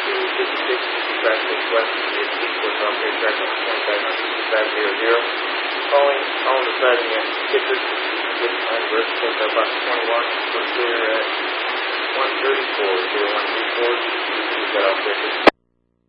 256, track 6 west, is eastward Southgate track number 2500, calling on the siding at Kittredge, with my reverse point by box 21, for clear at 134, 0134, got off there.